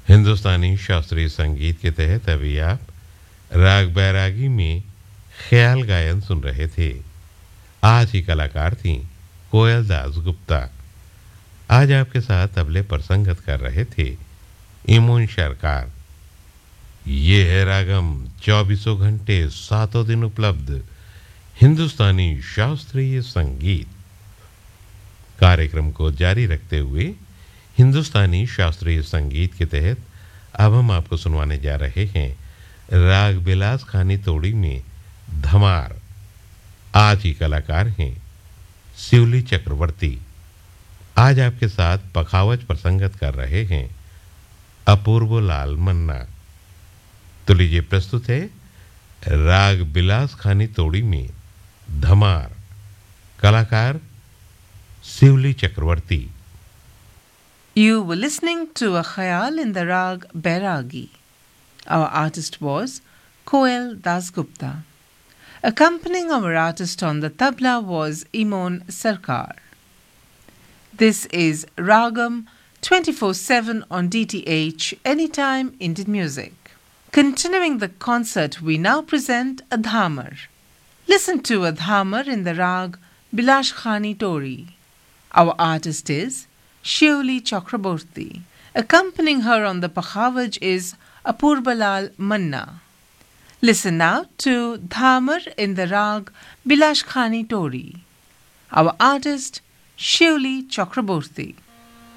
हिंदुस्तानी शास्त्रीय संगीत के तहत अभी आप राग बैरागी में ख्याल गायन सुन रहे थे। आज की कलाकार थीं कोयल दास गुप्ता। आज आपके साथ तबले पर संगत कर रहे थे इमोन सरकार। ये है रागम 24 घंटे 7 दिन उपलब्ध हिंदुस्तानी शास्त्रीय संगीत। कार्यक्रम को जारी रखते हुए हिंदुस्तानी शास्त्रीय संगीत के तहत अब हम आपको सुनवाने जा रहे हैं राग बिलास खानी तोड़ी में धमार। आज की कलाकार हैं शिवली चक्रवर्ती। आज आपके साथ पखावज पर संगत कर रहे हैं अपूर्व लाल मन्ना। तो लीजिए प्रस्तुत है राग बिलास खानी तोड़ी में धमार। कलाकार शिवली चक्रवर्ती। You were listening to a khayal in the rag Bairagi. Our artist was Koel Dasgupta. Accompanying our artist on the tabla was Imon Sarkar. This is Ragam 24/7 on DTH Anytime Indian Music. Continuing the concert, we now present a dhamar. Listen to a dhamar in the rag Bilash Khani Tori. Our artist is Shivli Chakraborty. Accompanying her on the pakhavaj is Apurbalal Manna. Listen now to Dhamar in the rag Bilash Khani Tori. Our artist Shivli Chakraborty.